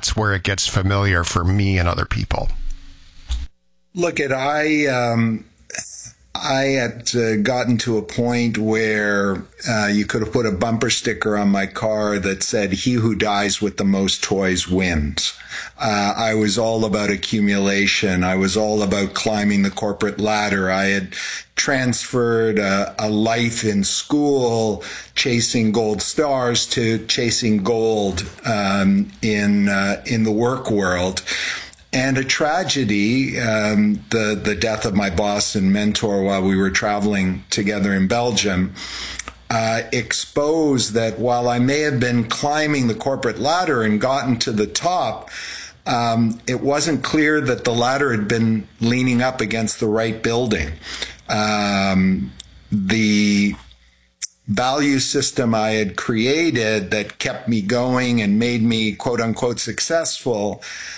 that's where it gets familiar for me and other people. Look, I had gotten to a point where you could have put a bumper sticker on my car that said, "He who dies with the most toys wins." I was all about accumulation. I was all about climbing the corporate ladder. I had transferred a life in school chasing gold stars to chasing gold in the work world. And a tragedy, the death of my boss and mentor while we were traveling together in Belgium, exposed that while I may have been climbing the corporate ladder and gotten to the top, it wasn't clear that the ladder had been leaning up against the right building. The value system I had created that kept me going and made me, quote unquote, successful,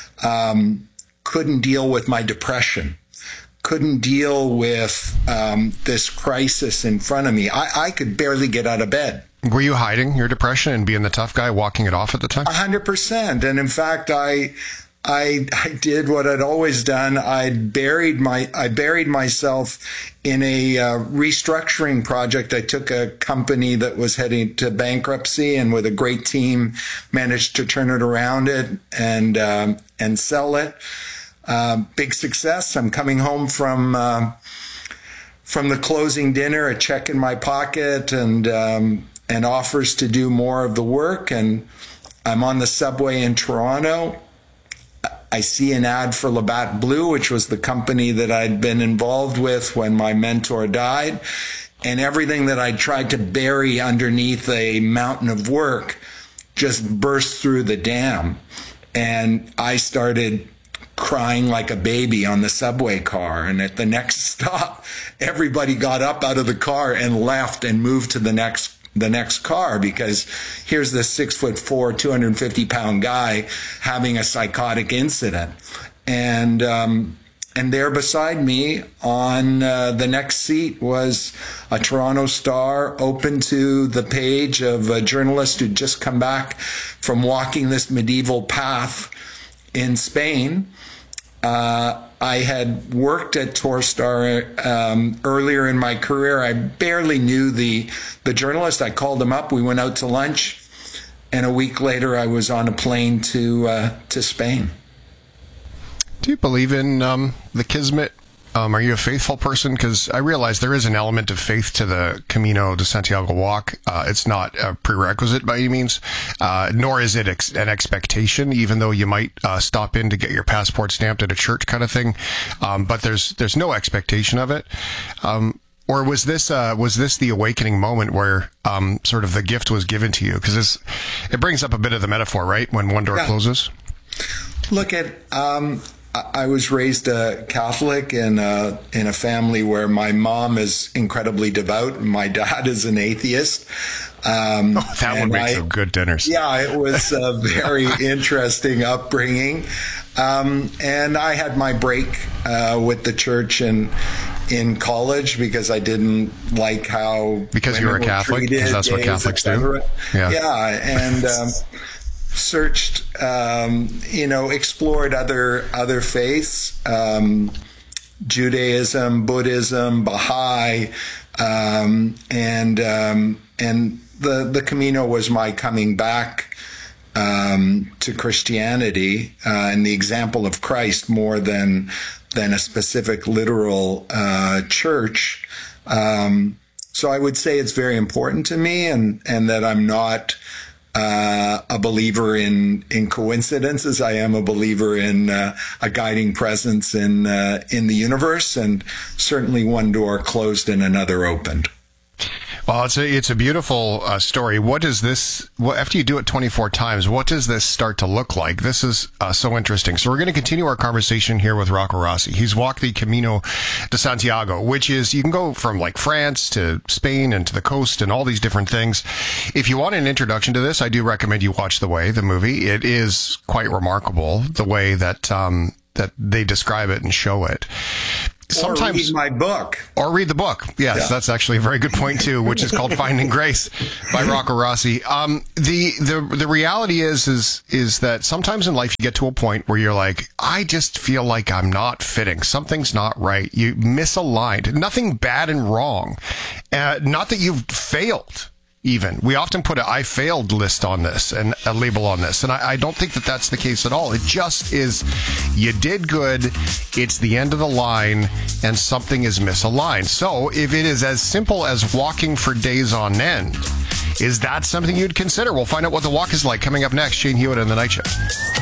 couldn't deal with my depression, couldn't deal with this crisis in front of me. I could barely get out of bed. Were you hiding your depression and being the tough guy, walking it off at the time? 100%. And in fact, I did what I'd always done. I buried myself in a restructuring project. I took a company that was heading to bankruptcy, and with a great team, managed to turn it around and sell it. Big success. I'm coming home from the closing dinner, a check in my pocket, and offers to do more of the work. And I'm on the subway in Toronto. I see an ad for Labatt Blue, which was the company that I'd been involved with when my mentor died. And everything that I tried to bury underneath a mountain of work just burst through the dam. And I started crying like a baby on the subway car. And at the next stop, everybody got up out of the car and left and moved to the next car, because here's this 6'4", 250-pound guy having a psychotic incident. And there beside me on the next seat was a Toronto Star, open to the page of a journalist who'd just come back from walking this medieval path in Spain. I had worked at Torstar earlier in my career. I barely knew the journalist. I called him up. We went out to lunch, and a week later, I was on a plane to Spain. Do you believe in the Kismet? Are you a faithful person? Because I realize there is an element of faith to the Camino de Santiago walk. It's not a prerequisite by any means, nor is it an expectation, even though you might stop in to get your passport stamped at a church kind of thing. But there's no expectation of it. Or was this the awakening moment where sort of the gift was given to you? Because it brings up a bit of the metaphor, right? When one door closes. Look at. I was raised a Catholic in a family where my mom is incredibly devout and my dad is an atheist. That would make some good dinners. Yeah, it was a very interesting upbringing. And I had my break with the church in college because I didn't like how because you were a Catholic, because that's what Catholics do. Yeah, and searched, explored other faiths, Judaism, Buddhism, Baha'i, and the Camino was my coming back to Christianity and the example of Christ more than a specific literal church. So I would say it's very important to me, and that I'm not a believer in coincidences. I am a believer in a guiding presence in the universe, and certainly one door closed and another opened. Well, it's a beautiful story. What is this? After you do it 24 times, what does this start to look like? This is so interesting. So we're going to continue our conversation here with Rocco Rossi. He's walked the Camino de Santiago, which is, you can go from like France to Spain and to the coast and all these different things. If you want an introduction to this, I do recommend you watch The Way, the movie. It is quite remarkable, the way that they describe it and show it. sometimes... Or read my book. Or read the book. Yes, that's actually a very good point, too, which is called Finding Grace by Rocco Rossi. The reality is that sometimes in life you get to a point where you're like, I just feel like I'm not fitting. Something's not right. You misaligned. Nothing bad and wrong. Not that you've failed. Even. We often put a I failed list on this and a label on this. And I don't think that that's the case at all. It just is, you did good, it's the end of the line, and something is misaligned. So if it is as simple as walking for days on end, is that something you'd consider? We'll find out what the walk is like coming up next. Shane Hewitt in the Night Shift.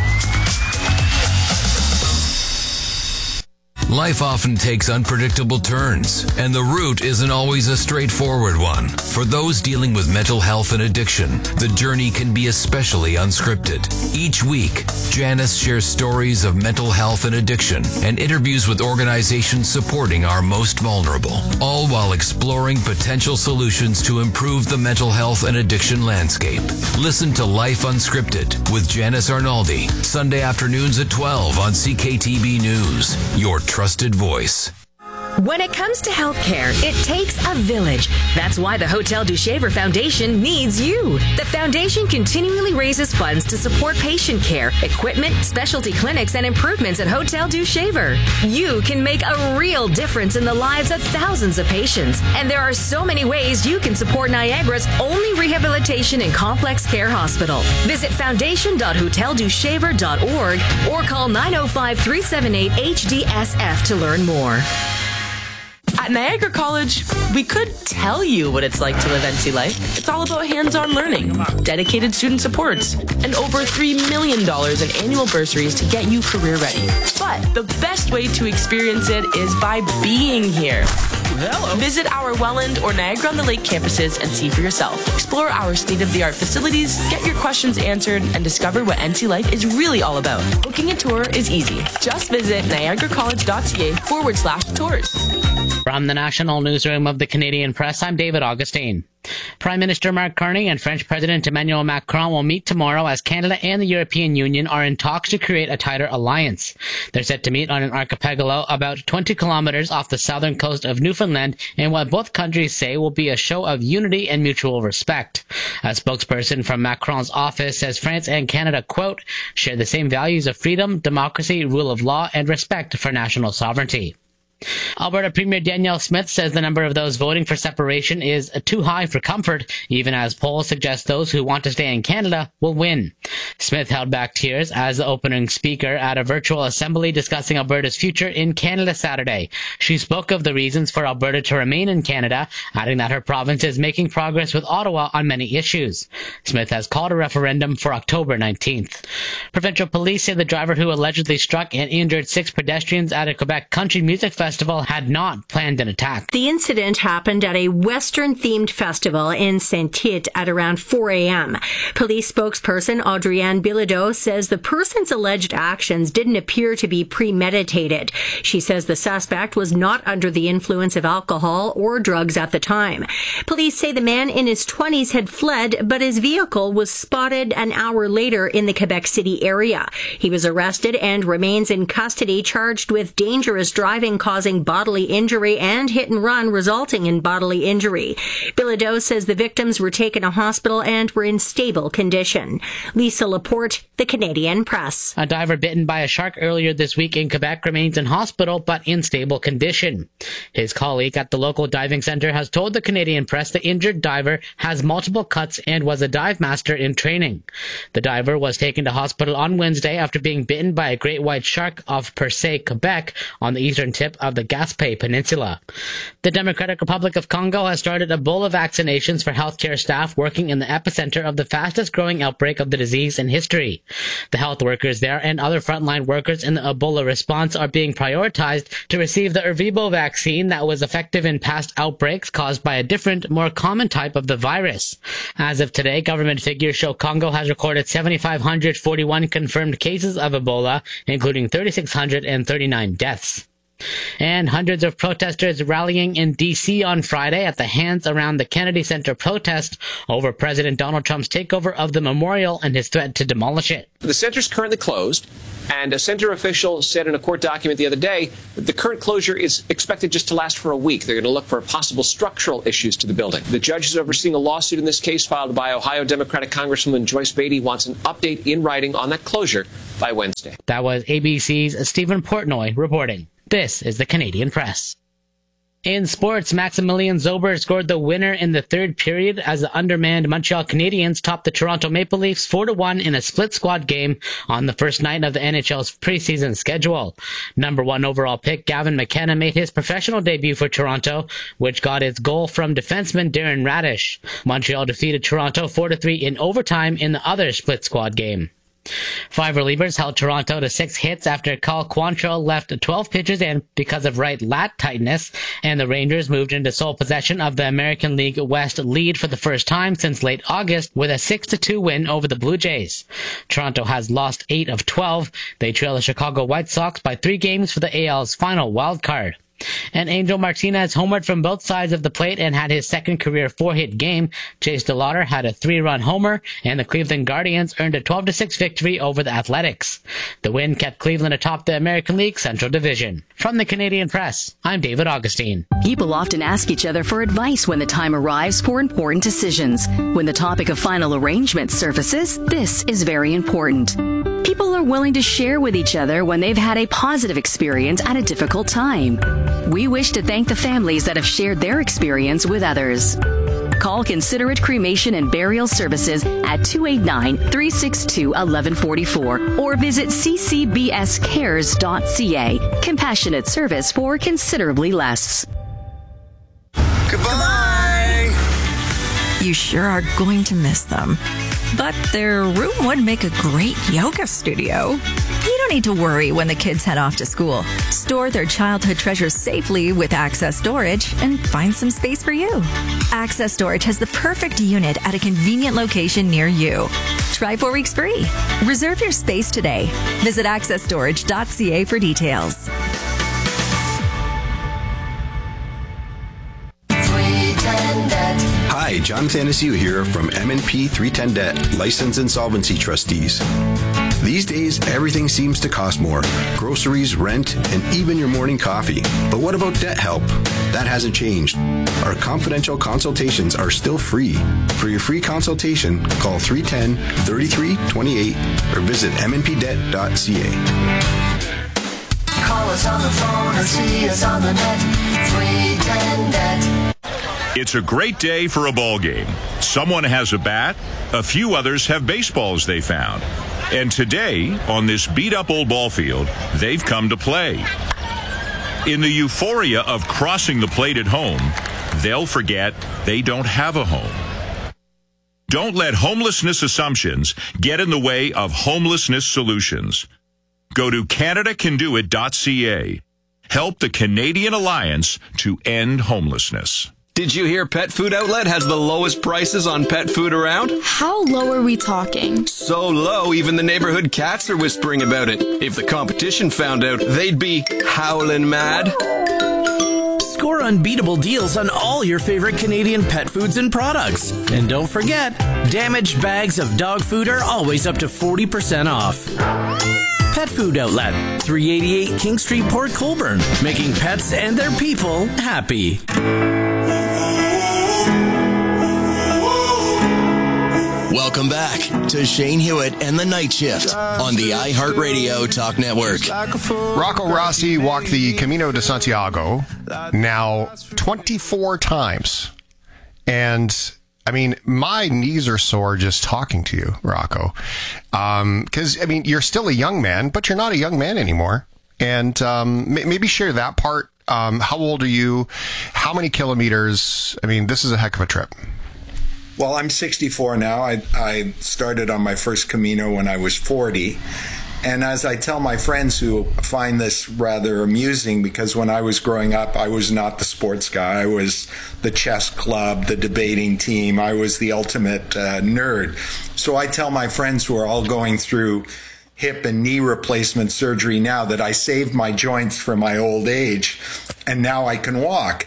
Life often takes unpredictable turns, and the route isn't always a straightforward one. For those dealing with mental health and addiction, the journey can be especially unscripted. Each week, Janice shares stories of mental health and addiction and interviews with organizations supporting our most vulnerable, all while exploring potential solutions to improve the mental health and addiction landscape. Listen to Life Unscripted with Janice Arnaldi, Sunday afternoons at 12 on CKTB News, your trusted voice. When it comes to healthcare, it takes a village. That's why the Hotel du Shaver Foundation needs you. The foundation continually raises funds to support patient care, equipment, specialty clinics, and improvements at Hotel du Shaver. You can make a real difference in the lives of thousands of patients, and there are so many ways you can support Niagara's only rehabilitation and complex care hospital. Visit foundation.hoteldushaver.org or call 905-378-HDSF to learn more. At Niagara College, we could tell you what it's like to live NC life. It's all about hands-on learning, dedicated student supports, and over $3 million in annual bursaries to get you career ready. But the best way to experience it is by being here. Hello. Visit our Welland or Niagara-on-the-Lake campuses and see for yourself. Explore our state-of-the-art facilities, get your questions answered, and discover what NC life is really all about. Booking a tour is easy. Just visit niagaracollege.ca/tours. From the National Newsroom of the Canadian Press, I'm David Augustine. Prime Minister Mark Carney and French President Emmanuel Macron will meet tomorrow as Canada and the European Union are in talks to create a tighter alliance. They're set to meet on an archipelago about 20 kilometers off the southern coast of Newfoundland in what both countries say will be a show of unity and mutual respect. A spokesperson from Macron's office says France and Canada, quote, share the same values of freedom, democracy, rule of law, and respect for national sovereignty. Alberta Premier Danielle Smith says the number of those voting for separation is too high for comfort, even as polls suggest those who want to stay in Canada will win. Smith held back tears as the opening speaker at a virtual assembly discussing Alberta's future in Canada Saturday. She spoke of the reasons for Alberta to remain in Canada, adding that her province is making progress with Ottawa on many issues. Smith has called a referendum for October 19th. Provincial police say the driver who allegedly struck and injured 6 pedestrians at a Quebec country music festival had not planned an attack. The incident happened at a Western-themed festival in Saint-Tite at around 4 a.m. Police spokesperson Audrienne Bilodeau says the person's alleged actions didn't appear to be premeditated. She says the suspect was not under the influence of alcohol or drugs at the time. Police say the man in his 20s had fled, but his vehicle was spotted an hour later in the Quebec City area. He was arrested and remains in custody, charged with dangerous driving causing bodily injury and hit and run resulting in bodily injury. Bilodeau says the victims were taken to hospital and were in stable condition. Lisa Laporte, The Canadian Press. A diver bitten by a shark earlier this week in Quebec remains in hospital but in stable condition. His colleague at the local diving center has told the Canadian Press the injured diver has multiple cuts and was a dive master in training. The diver was taken to hospital on Wednesday after being bitten by a great white shark off Percé, Quebec, on the eastern tip of the Gaspé Peninsula. The Democratic Republic of Congo has started Ebola vaccinations for healthcare staff working in the epicenter of the fastest-growing outbreak of the disease in history. The health workers there and other frontline workers in the Ebola response are being prioritized to receive the Ervebo vaccine that was effective in past outbreaks caused by a different, more common type of the virus. As of today, government figures show Congo has recorded 7,541 confirmed cases of Ebola, including 3,639 deaths. And hundreds of protesters rallying in D.C. on Friday at the Hands Around the Kennedy Center protest over President Donald Trump's takeover of the memorial and his threat to demolish it. The center's currently closed, and a center official said in a court document the other day that the current closure is expected just to last for a week. They're going to look for possible structural issues to the building. The judge is overseeing a lawsuit in this case filed by Ohio Democratic Congresswoman Joyce Beatty, wants an update in writing on that closure by Wednesday. That was ABC's Stephen Portnoy reporting. This is the Canadian Press. In sports, Maximilian Zober scored the winner in the third period as the undermanned Montreal Canadiens topped the Toronto Maple Leafs 4-1 in a split squad game on the first night of the NHL's preseason schedule. Number 1 overall pick Gavin McKenna made his professional debut for Toronto, which got its goal from defenseman Darren Radish. Montreal defeated Toronto 4-3 in overtime in the other split squad game. 5 relievers held Toronto to 6 hits after Cal Quantrill left 12 pitches and because of right lat tightness, and the Rangers moved into sole possession of the American League West lead for the first time since late August with a 6-2 win over the Blue Jays. Toronto has lost 8 of 12. They trail the Chicago White Sox by 3 games for the AL's final wild card. And Angel Martinez homered from both sides of the plate and had his second career 4-hit game. Chase DeLauder had a 3-run homer, and the Cleveland Guardians earned a 12-6 victory over the Athletics. The win kept Cleveland atop the American League Central Division. From the Canadian Press, I'm David Augustine. People often ask each other for advice when the time arrives for important decisions. When the topic of final arrangement surfaces, this is very important. People are willing to share with each other when they've had a positive experience at a difficult time. We wish to thank the families that have shared their experience with others. Call Considerate Cremation and Burial Services at 289-362-1144 or visit ccbscares.ca. Compassionate service for considerably less. Goodbye! You sure are going to miss them. But their room would make a great yoga studio. You don't need to worry when the kids head off to school. Store their childhood treasures safely with Access Storage and find some space for you. Access Storage has the perfect unit at a convenient location near you. Try 4 weeks free. Reserve your space today. Visit accessstorage.ca for details. Hi, John Thanasiu here from M&P 310 Debt, License Insolvency Trustees. These days, everything seems to cost more. Groceries, rent, and even your morning coffee. But what about debt help? That hasn't changed. Our confidential consultations are still free. For your free consultation, call 310-3328 or visit mnpdebt.ca. Call us on the phone or see us on the net. 310 Debt. It's a great day for a ball game. Someone has a bat, a few others have baseballs they found. And today, on this beat-up old ball field, they've come to play. In the euphoria of crossing the plate at home, they'll forget they don't have a home. Don't let homelessness assumptions get in the way of homelessness solutions. Go to CanadaCanDoIt.ca. Help the Canadian Alliance to end homelessness. Did you hear Pet Food Outlet has the lowest prices on pet food around? How low are we talking? So low, even the neighborhood cats are whispering about it. If the competition found out, they'd be howling mad. Score unbeatable deals on all your favorite Canadian pet foods and products. And don't forget, damaged bags of dog food are always up to 40% off. Pet Food Outlet, 388 King Street, Port Colborne, making pets and their people happy. Welcome back to Shane Hewitt and the Night Shift on the iHeartRadio Talk Network. Rocco Rossi walked the Camino de Santiago now 24 times. And, I mean, my knees are sore just talking to you, Rocco. Because, I mean, you're still a young man, but you're not a young man anymore. And maybe share that part. How old are you? How many kilometers? I mean, this is a heck of a trip. Well, I'm 64 now. I started on my first Camino when I was 40. And as I tell my friends who find this rather amusing, because when I was growing up, I was not the sports guy. I was the chess club, the debating team. I was the ultimate nerd. So I tell my friends who are all going through hip and knee replacement surgery now that I saved my joints for my old age, and now I can walk.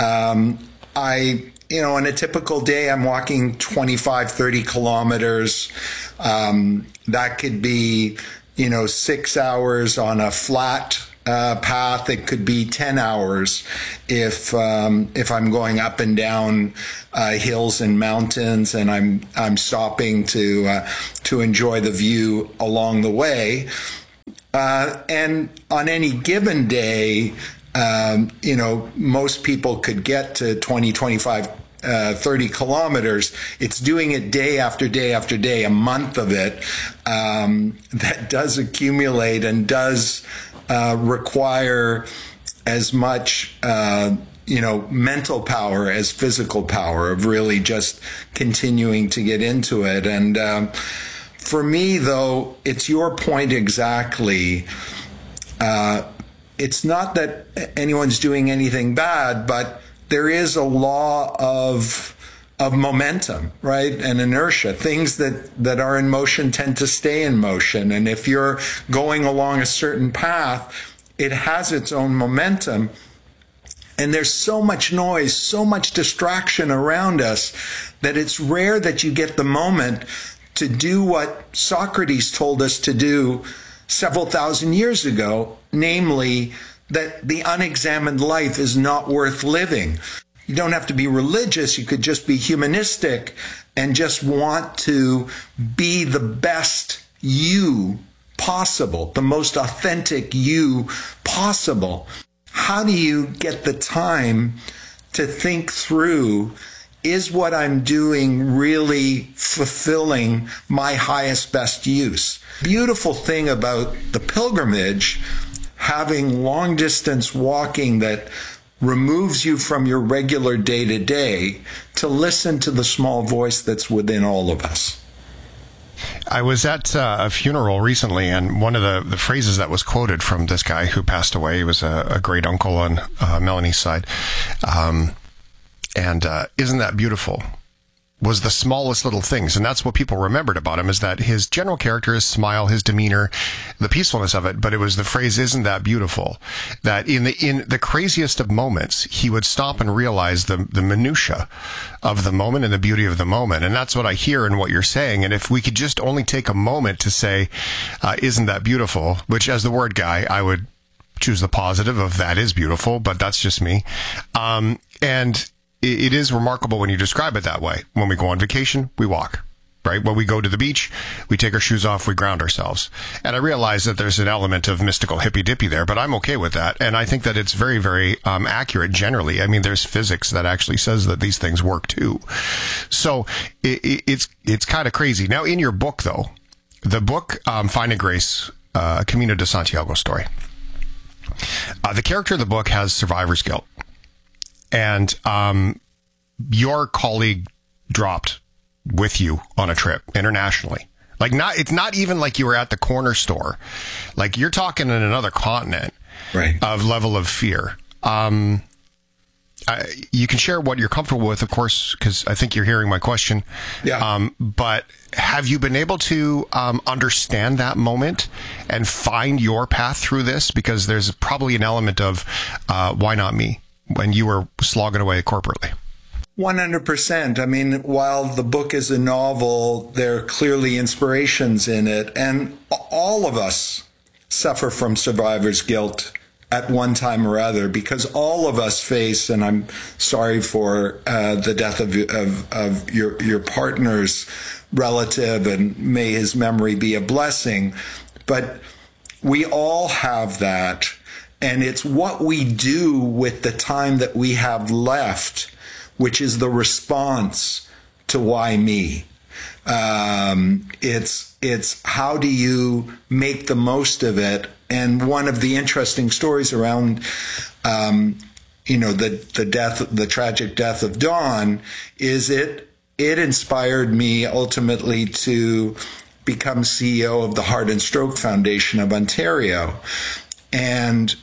On a typical day, I'm walking 25, 30 kilometers. That could be, 6 hours on a flat path. It could be 10 hours if I'm going up and down hills and mountains, and I'm stopping to enjoy the view along the way. And on any given day, most people could get to 20, 25, 30 kilometers. It's doing it day after day after day, a month of it, that does accumulate and does require as much, mental power as physical power of really just continuing to get into it. And for me, though, it's your point exactly. It's not that anyone's doing anything bad, but there is a law of momentum, right? And inertia. Things that are in motion tend to stay in motion. And if you're going along a certain path, it has its own momentum. And there's so much noise, so much distraction around us that it's rare that you get the moment to do what Socrates told us to do several thousand years ago, namely that the unexamined life is not worth living. You don't have to be religious. You could just be humanistic and just want to be the best you possible, the most authentic you possible. How do you get the time to think through, is what I'm doing really fulfilling my highest, best use? Beautiful thing about the pilgrimage, having long distance walking that removes you from your regular day-to-day to listen to the small voice that's within all of us. I was at a funeral recently, and one of the phrases that was quoted from this guy who passed away, he was a great uncle on Melanie's side, and isn't that beautiful? Was the smallest little things. And that's what people remembered about him, is that his general character, his smile, his demeanor, the peacefulness of it. But it was the phrase, isn't that beautiful? That in the craziest of moments, he would stop and realize the minutia of the moment and the beauty of the moment. And that's what I hear in what you're saying. And if we could just only take a moment to say, isn't that beautiful? Which, as the word guy, I would choose the positive of that is beautiful, but that's just me. And it is remarkable when you describe it that way. When we go on vacation, we walk, right? When we go to the beach, we take our shoes off, we ground ourselves. And I realize that there's an element of mystical hippy-dippy there, but I'm okay with that. And I think that it's very, very accurate generally. I mean, there's physics that actually says that these things work too. So it's kind of crazy. Now, in your book, though, the book, Finding Grace, Camino de Santiago story, the character of the book has survivor's guilt. And your colleague dropped with you on a trip internationally. It's not even like you were at the corner store. Like, you're talking in another continent, right, of level of fear. You can share what you're comfortable with, of course, because I think you're hearing my question. Yeah. But have you been able to understand that moment and find your path through this? Because there's probably an element of why not me, when you were slogging away corporately. 100%. I mean, while the book is a novel, there are clearly inspirations in it. And all of us suffer from survivor's guilt at one time or other, because all of us face, and I'm sorry for the death of your partner's relative, and may his memory be a blessing, but we all have that. And it's what we do with the time that we have left, which is the response to why me. It's how do you make the most of it? And one of the interesting stories around, the tragic death of Dawn is it inspired me ultimately to become CEO of the Heart and Stroke Foundation of Ontario. And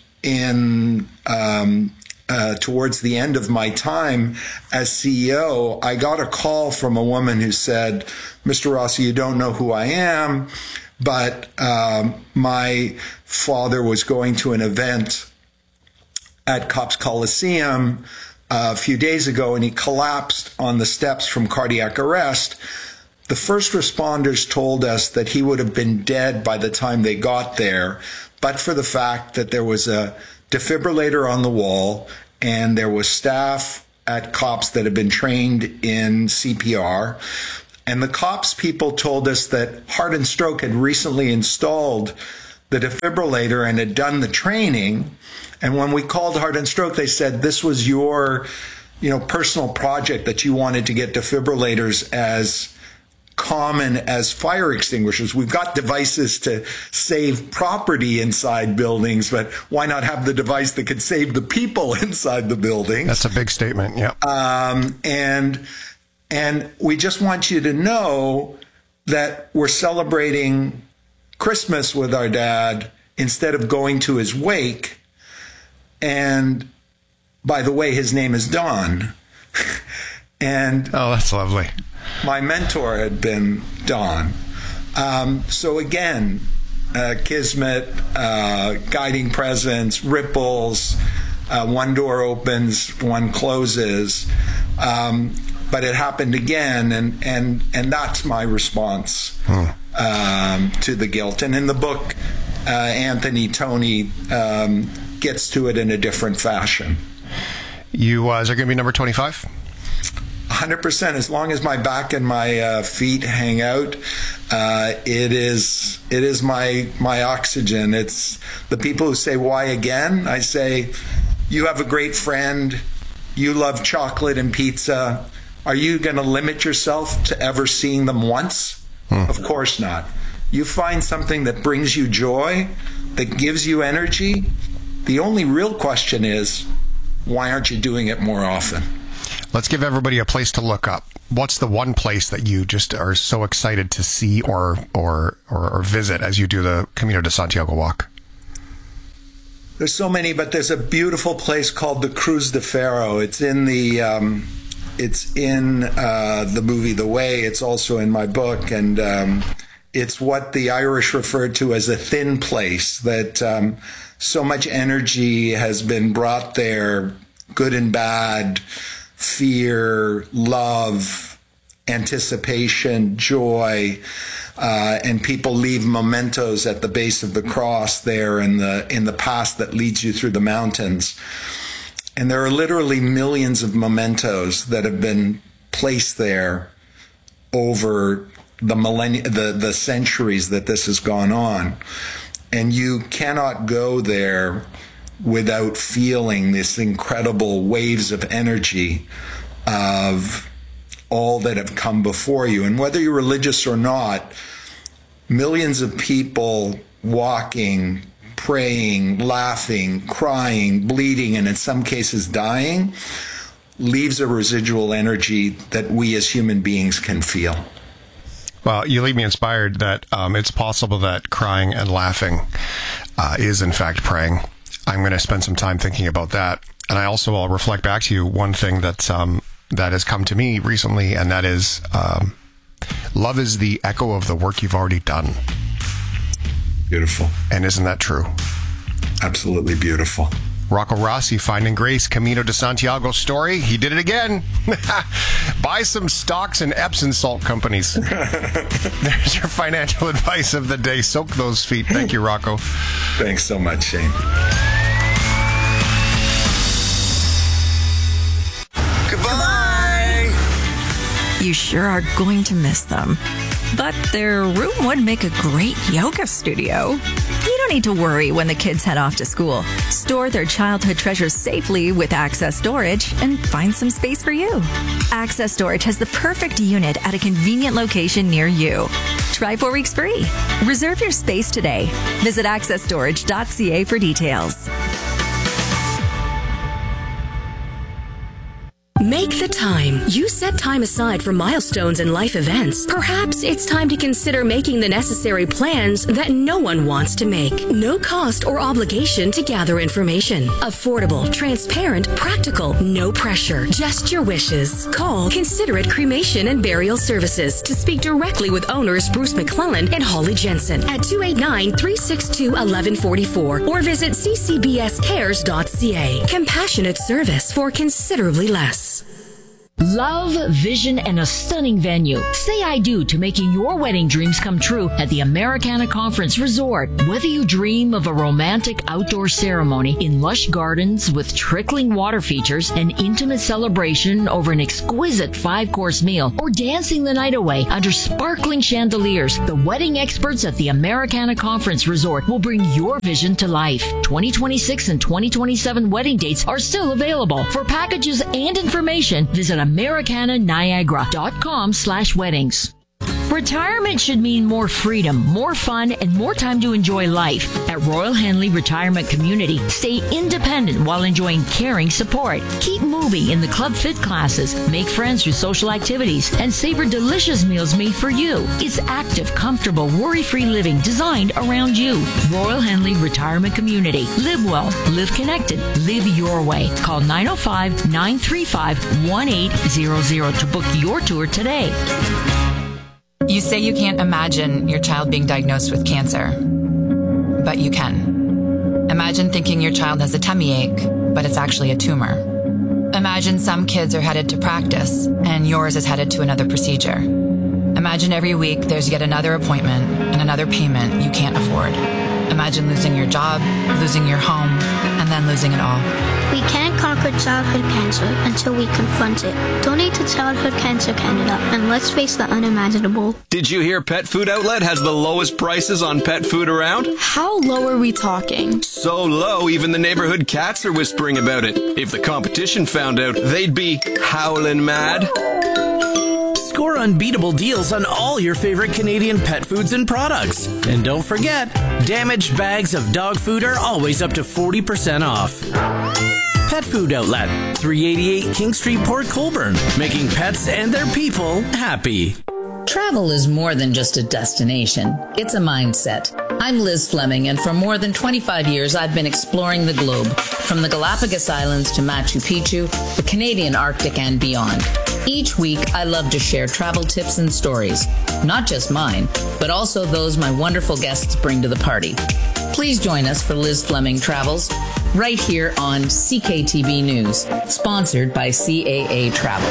towards the end of my time as CEO, I got a call from a woman who said, "Mr. Rossi, you don't know who I am, but my father was going to an event at Copps Coliseum a few days ago, and he collapsed on the steps from cardiac arrest. The first responders told us that he would have been dead by the time they got there, but for the fact that there was a defibrillator on the wall and there was staff at Copps that had been trained in CPR. And the Copps people told us that Heart and Stroke had recently installed the defibrillator and had done the training. And when we called Heart and Stroke, they said this was your, personal project, that you wanted to get defibrillators as common as fire extinguishers. We've got devices to save property inside buildings, but why not have the device that could save the people inside the building? That's a big statement. Yeah. And we just want you to know that we're celebrating Christmas with our dad instead of going to his wake. And by the way, his name is Don. And oh, that's lovely. My mentor had been Don. So again, Kismet, guiding presence, ripples, one door opens, one closes. But it happened again, and that's my response to the guilt. And in the book, Anthony Tony gets to it in a different fashion. Is there going to be number 25? 100%. As long as my back and my feet hang out, it is my oxygen. It's the people who say, why again? I say, you have a great friend. You love chocolate and pizza. Are you going to limit yourself to ever seeing them once? Of course not. You find something that brings you joy, that gives you energy. The only real question is, why aren't you doing it more often? Let's give everybody a place to look up. What's the one place that you just are so excited to see or visit as you do the Camino de Santiago walk? There's so many, but there's a beautiful place called the Cruz de Ferro. It's in the movie The Way. It's also in my book, and it's what the Irish referred to as a thin place, that so much energy has been brought there, good and bad, fear, love, anticipation, joy, and people leave mementos at the base of the cross there in the path that leads you through the mountains. And there are literally millions of mementos that have been placed there over the centuries that this has gone on. And you cannot go there without feeling this incredible waves of energy of all that have come before you. And whether you're religious or not, millions of people walking, praying, laughing, crying, bleeding, and in some cases dying, leaves a residual energy that we as human beings can feel. Well, you leave me inspired that it's possible that crying and laughing is in fact praying. I'm going to spend some time thinking about that. And I also will reflect back to you one thing that has come to me recently, and that is love is the echo of the work you've already done. Beautiful. And isn't that true? Absolutely beautiful. Rocco Rossi, Finding Grace, Camino de Santiago story. He did it again. Buy some stocks in Epsom salt companies. There's your financial advice of the day. Soak those feet. Thank you, Rocco. Thanks so much, Shane. Goodbye. You sure are going to miss them. But their room would make a great yoga studio. You don't need to worry when the kids head off to school. Store their childhood treasures safely with Access Storage and find some space for you. Access Storage has the perfect unit at a convenient location near you. Try 4 weeks free. Reserve your space today. Visit accessstorage.ca for details. Make the time. You set time aside for milestones and life events. Perhaps it's time to consider making the necessary plans that no one wants to make. No cost or obligation to gather information. Affordable, transparent, practical, no pressure. Just your wishes. Call Considerate Cremation and Burial Services to speak directly with owners Bruce McClellan and Holly Jensen at 289-362-1144 or visit ccbscares.ca. Compassionate service for considerably less. Love, vision, and a stunning venue. Say I do to making your wedding dreams come true at the Americana Conference Resort. Whether you dream of a romantic outdoor ceremony in lush gardens with trickling water features, an intimate celebration over an exquisite 5-course meal, or dancing the night away under sparkling chandeliers, the wedding experts at the Americana Conference Resort will bring your vision to life. 2026 and 2027 wedding dates are still available. For packages and information, visit AmericanaNiagara.com/weddings. Retirement should mean more freedom, more fun, and more time to enjoy life. At Royal Henley Retirement Community, stay independent while enjoying caring support. Keep moving in the Club Fit classes, make friends through social activities, and savor delicious meals made for you. It's active, comfortable, worry-free living designed around you. Royal Henley Retirement Community. Live well, live connected, live your way. Call 905-935-1800 to book your tour today. You say you can't imagine your child being diagnosed with cancer, but you can. Imagine thinking your child has a tummy ache, but it's actually a tumor. Imagine some kids are headed to practice, and yours is headed to another procedure. Imagine every week there's yet another appointment and another payment you can't afford. Imagine losing your job, losing your home, and then losing it all. We can't conquer childhood cancer until we confront it. Donate to Childhood Cancer Canada, and let's face the unimaginable. Did you hear Pet Food Outlet has the lowest prices on pet food around? How low are we talking? So low, even the neighborhood cats are whispering about it. If the competition found out, they'd be howling mad. Score unbeatable deals on all your favorite Canadian pet foods and products. And don't forget, damaged bags of dog food are always up to 40% off. Pet Food Outlet, 388 King Street, Port Colborne, making pets and their people happy. Travel is more than just a destination. It's a mindset. I'm Liz Fleming, and for more than 25 years, I've been exploring the globe, from the Galapagos Islands to Machu Picchu, the Canadian Arctic, and beyond. Each week, I love to share travel tips and stories, not just mine, but also those my wonderful guests bring to the party. Please join us for Liz Fleming Travels, right here on CKTB News, sponsored by CAA Travel.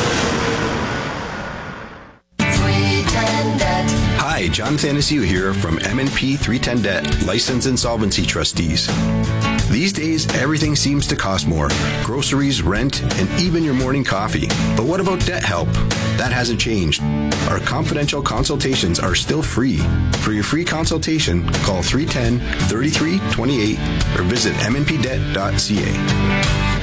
Hi, John Thanasiu here from M&P 310 Debt, License Insolvency Trustees. These days, everything seems to cost more. Groceries, rent, and even your morning coffee. But what about debt help? That hasn't changed. Our confidential consultations are still free. For your free consultation, call 310-3328 or visit mnpdebt.ca.